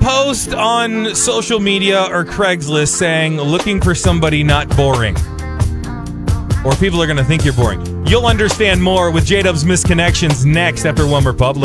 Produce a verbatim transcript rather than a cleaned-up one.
post on social media or Craigslist saying, looking for somebody not boring. Or people are going to think you're boring. You'll understand more with J-Dub's Misconnections next after One Republic.